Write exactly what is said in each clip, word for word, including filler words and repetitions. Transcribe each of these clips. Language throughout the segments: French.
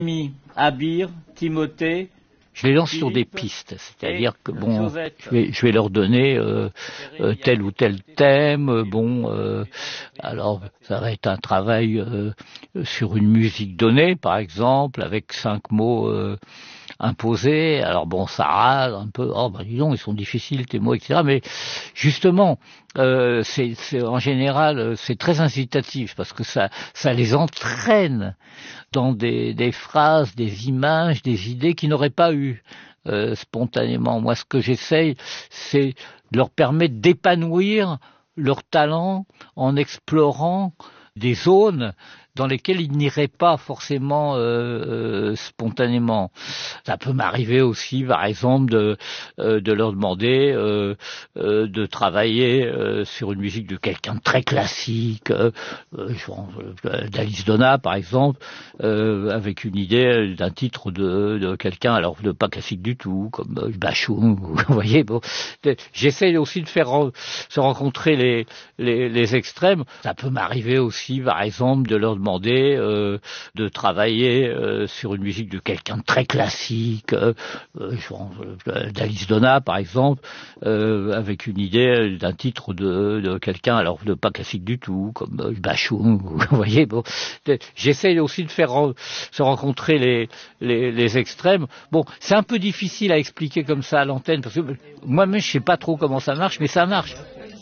Mi, Abir, Timothée. Je les lance Philippe, sur des pistes, c'est-à-dire que bon, je vais, je vais leur donner euh, euh, tel ou tel thème. Bon, euh, alors ça va être un travail euh, sur une musique donnée, par exemple, avec cinq mots euh, imposés. Alors bon, ça râle un peu. Oh ben dis donc, ils sont difficiles tes mots, et cetera. Mais justement, euh, c'est, c'est en général, c'est très incitatif parce que ça, ça les entraîne dans des, des phrases, des images, des idées qu'ils n'auraient pas eues euh, spontanément. Moi, ce que j'essaye, c'est de leur permettre d'épanouir leur talent en explorant des zones dans lesquelles ils n'iraient pas forcément euh, euh, spontanément. Ça peut m'arriver aussi, par exemple, de, euh, de leur demander euh, euh, de travailler euh, sur une musique de quelqu'un de très classique, euh, euh, d'Alice Donna, par exemple, euh, avec une idée d'un titre de, de quelqu'un, alors de pas classique du tout, comme euh, Bachung, vous voyez. Bon, j'essaie aussi de faire re- se rencontrer les, les, les extrêmes. Ça peut m'arriver aussi, par exemple, de leur demander euh, de travailler euh, sur une musique de quelqu'un de très classique, euh, euh, d'Alice Donna par exemple, euh, avec une idée d'un titre de, de quelqu'un, alors de pas classique du tout, comme euh, Bachung, vous voyez. Bon, j'essaie aussi de faire re- se rencontrer les, les, les extrêmes. Bon, c'est un peu difficile à expliquer comme ça à l'antenne, parce que moi-même je sais pas trop comment ça marche, mais ça marche.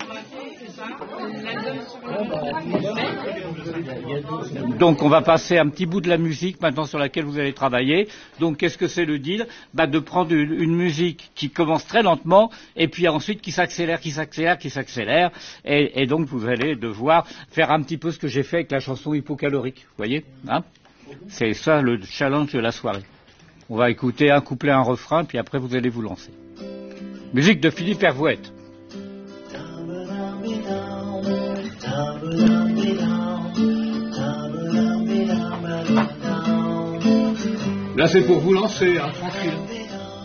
Donc on va passer un petit bout de la musique maintenant sur laquelle vous allez travailler. Donc qu'est-ce que c'est le deal? Bah, de prendre une, une musique qui commence très lentement et puis ensuite qui s'accélère, qui s'accélère, qui s'accélère. Et, et donc vous allez devoir faire un petit peu ce que j'ai fait avec la chanson hypocalorique. Vous voyez, hein? C'est ça le challenge de la soirée. On va écouter un couplet, un refrain, puis après vous allez vous lancer. Musique de Philippe Hervouette. Là, c'est pour vous lancer, hein, tranquille.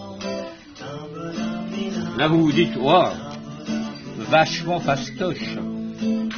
Là, vous vous dites, waouh, vachement fastoche.